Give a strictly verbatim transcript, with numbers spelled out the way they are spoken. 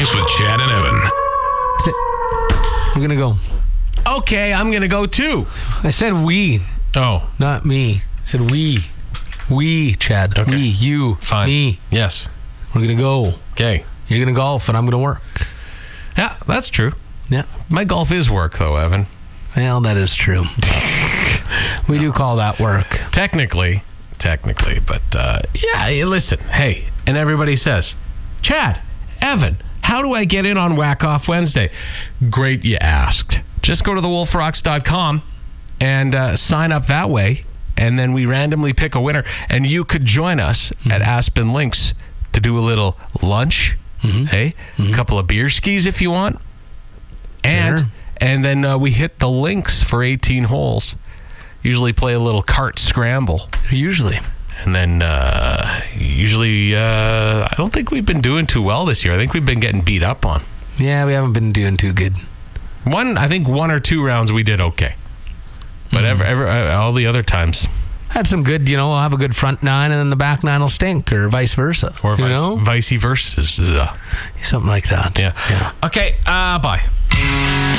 Links with Chad and Evan. Sit. I'm gonna go. Okay, I'm going to go too. I said we, Oh, not me. I said we. We, Chad. Okay. We, you, fine. me. Yes. We're gonna go. Okay. You're gonna golf and I'm gonna work. Yeah, that's true. Yeah. My golf is work, though, Evan. Well, that is true. We do call that work. Technically. Technically. But, uh, yeah, listen. Hey, and everybody says, Chad, Evan, how do I get in on Whack Off Wednesday? Great you asked. Just go to the wolf rocks dot com and uh, sign up that way. And then we randomly pick a winner. And you could join us mm-hmm. at Aspen Links to do a little lunch. Mm-hmm. Hey, mm-hmm. a couple of beer skis if you want. And sure. and then uh, we hit the links for eighteen holes. Usually play a little cart scramble. Usually. And then uh, usually, uh, I don't think we've been doing too well this year. I think we've been getting beat up on. Yeah, we haven't been doing too good. One, I think one or two rounds we did okay. But mm. ever, ever, uh, all the other times. Had some good, you know, we'll have a good front nine and then the back nine will stink, or vice versa. Or you vice, know? vice versa. Something like that. Yeah. yeah. Okay, uh, bye.